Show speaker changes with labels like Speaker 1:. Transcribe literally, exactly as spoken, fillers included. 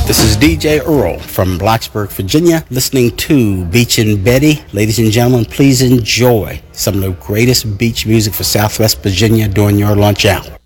Speaker 1: This is D J Earl from Blacksburg, Virginia, listening to Beach and Betty. Ladies and gentlemen, please enjoy some of the greatest beach music for Southwest Virginia during your lunch hour.